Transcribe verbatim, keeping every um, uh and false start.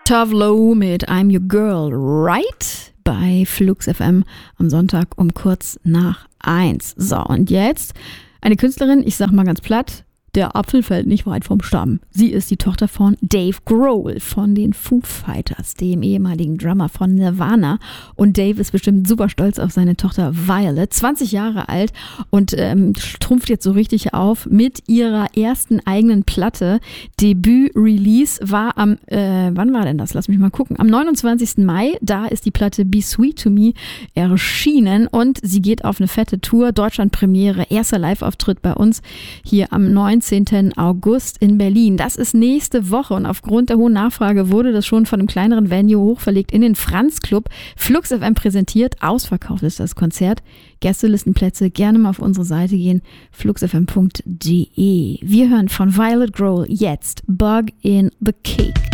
Tove Lo mit I'm Your Girl, Right? Bei Flux F M am Sonntag um kurz nach eins. So, und jetzt eine Künstlerin, ich sag mal ganz platt, der Apfel fällt nicht weit vom Stamm. Sie ist die Tochter von Dave Grohl von den Foo Fighters, dem ehemaligen Drummer von Nirvana. Und Dave ist bestimmt super stolz auf seine Tochter Violet, zwanzig Jahre alt und ähm, trumpft jetzt so richtig auf mit ihrer ersten eigenen Platte. Debüt-Release war am, äh, wann war denn das? Lass mich mal gucken. Am neunundzwanzigsten Mai, da ist die Platte Be Sweet to Me erschienen und sie geht auf eine fette Tour. Deutschland-Premiere, erster Live-Auftritt bei uns hier am neunzehnten August in Berlin. Das ist nächste Woche und aufgrund der hohen Nachfrage wurde das schon von einem kleineren Venue hochverlegt in den Franz Club. Flux F M präsentiert, ausverkauft ist das Konzert. Gästelistenplätze, gerne mal auf unsere Seite gehen, flux f m punkt d e. Wir hören von Violet Grohl jetzt Bug in the Cake.